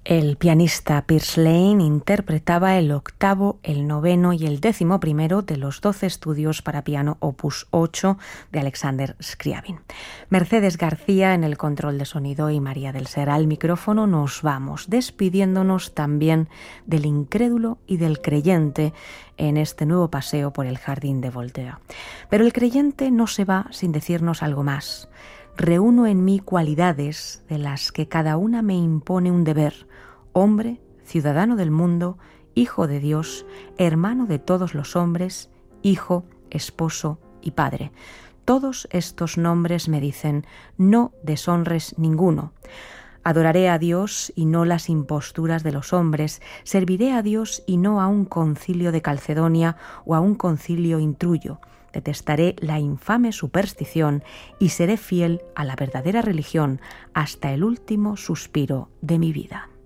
El pianista Piers Lane interpretaba el octavo, el noveno y el 11º de los 12 estudios para piano opus 8 de Alexander Scriabin. Mercedes García en el control de sonido y María del Ser al micrófono. Nos vamos despidiéndonos también del incrédulo y del creyente en este nuevo paseo por el jardín de Voltaire. Pero el creyente no se va sin decirnos algo más. Reúno en mí cualidades de las que cada una me impone un deber: hombre, ciudadano del mundo, hijo de Dios, hermano de todos los hombres, hijo, esposo y padre. Todos estos nombres me dicen: no deshonres ninguno. Adoraré a Dios y no las imposturas de los hombres, serviré a Dios y no a un concilio de Calcedonia o a un concilio intruyo. Detestaré la infame superstición y seré fiel a la verdadera religión hasta el último suspiro de mi vida.